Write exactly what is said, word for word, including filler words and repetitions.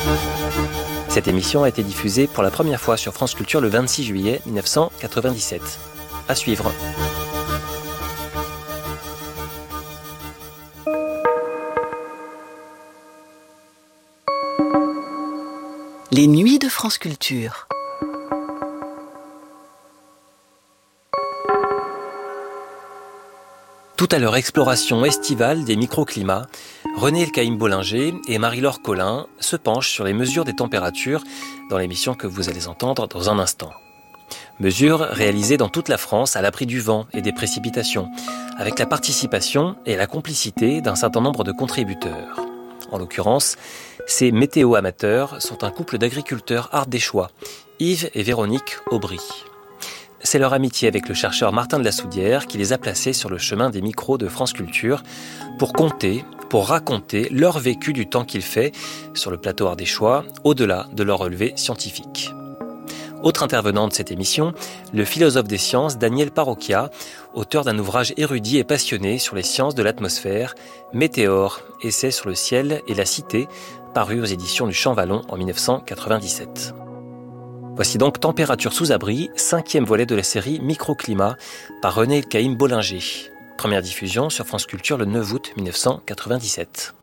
Cette émission a été diffusée pour la première fois sur France Culture le vingt-six juillet mille neuf cent quatre-vingt-dix-sept. À suivre. Les nuits de France Culture. Tout à leur exploration estivale des microclimats, René Elkaïm-Bollinger et Marie-Laure Colin se penchent sur les mesures des températures dans l'émission que vous allez entendre dans un instant. Mesures réalisées dans toute la France à l'abri du vent et des précipitations, avec la participation et la complicité d'un certain nombre de contributeurs. En l'occurrence, ces météo-amateurs sont un couple d'agriculteurs ardéchois, Yves et Véronique Aubry. C'est leur amitié avec le chercheur Martin de la Soudière qui les a placés sur le chemin des micros de France Culture pour compter, pour raconter leur vécu du temps qu'il fait sur le plateau ardéchois, au-delà de leur relevé scientifique. Autre intervenant de cette émission, le philosophe des sciences Daniel Parocchia, auteur d'un ouvrage érudit et passionné sur les sciences de l'atmosphère, Météore, essai sur le ciel et la cité, paru aux éditions du Champ Vallon en mille neuf cent quatre-vingt-dix-sept. Voici donc Température sous abri, cinquième volet de la série Microclimat par René Elkaïm-Bollinger. Première diffusion sur France Culture le neuf août mille neuf cent quatre-vingt-dix-sept.